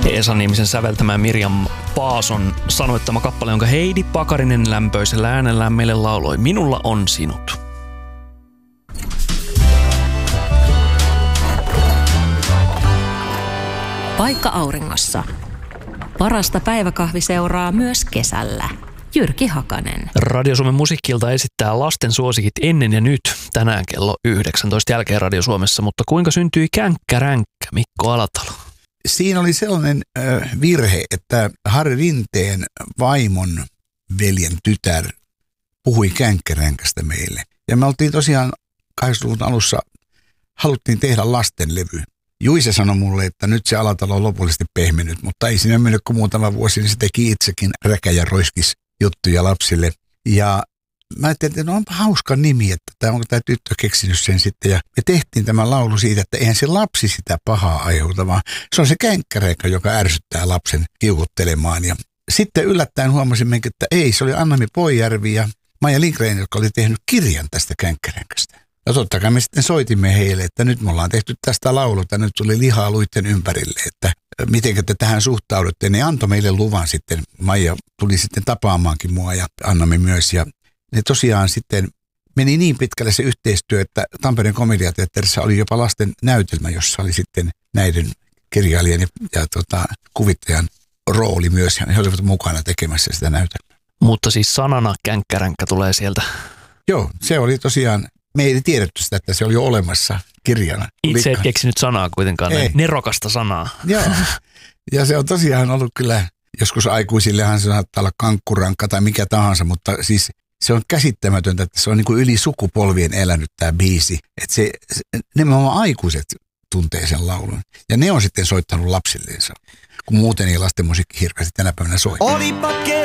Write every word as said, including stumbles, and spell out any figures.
Esa-nimisen säveltämään Mirjam Paason sanoittama kappale, jonka Heidi Pakarinen lämpöisellä äänellään meille lauloi. Minulla on sinut. Paikka auringossa. Parasta päiväkahviseuraa myös kesällä. Jyrki Hakanen. Radio Suomen musiikkilta esittää lasten suosikit ennen ja nyt tänään kello yhdeksäntoista jälkeen Radio Suomessa, mutta kuinka syntyi Känkkäränkkä, Mikko Alatalo? Siinä oli sellainen äh, virhe, että Harri Rinteen vaimon veljen tytär puhui Känkkäränkästä meille. Ja me oltiin tosiaan kahdeksankymmentäluvun alussa, haluttiin tehdä lastenlevy. Juise sanoi mulle, että nyt se Alatalo on lopullisesti pehmennyt, mutta ei siinä mennyt kuin muutama vuosi, niin se teki itsekin räkä- ja roiskis juttuja lapsille. Ja mä ajattelin, että no onpa hauska nimi, että tämä onko tämä tyttö keksinyt sen sitten. Ja me tehtiin tämä laulu siitä, että eihän se lapsi sitä pahaa aiheuta, vaan se on se känkkäränkkä, joka ärsyttää lapsen kiukuttelemaan. Ja sitten yllättäen huomasimme, että ei, se oli Anna-Mi Poijärvi ja Maija Lindgren, joka oli tehnyt kirjan tästä känkkäränkästä. Ja totta kai me sitten soitimme heille, että nyt me ollaan tehty tästä lauluta, nyt tuli lihaa luitten ympärille, että miten te tähän suhtaudutte. Ne antoi meille luvan sitten, Maija tuli sitten tapaamaankin mua ja Anna-Mi myös. Ja ne tosiaan sitten meni niin pitkälle se yhteistyö, että Tampereen komediateatterissa oli jopa lasten näytelmä, jossa oli sitten näiden kirjailijan ja, ja tota, kuvittajan rooli myös. Ja he olivat mukana tekemässä sitä näytelmää. Mutta siis sanana känkkäränkkä tulee sieltä. Joo, se oli tosiaan. Me ei tiedetty sitä, että se oli jo olemassa kirjana. Itse et keksinyt sanaa kuitenkaan, ei. Nerokasta sanaa. Joo, ja se on tosiaan ollut kyllä, joskus aikuisillehan se saattaa olla kankkurankka tai mikä tahansa, mutta siis se on käsittämätöntä, että se on niin kuin yli sukupolvien elänyt tämä biisi. Että se, se, nimenomaan aikuiset tuntee sen laulun. Ja ne on sitten soittanut lapsilleensa, kun muuten ei lasten musiikki hirveästi tänä päivänä soi. Olipa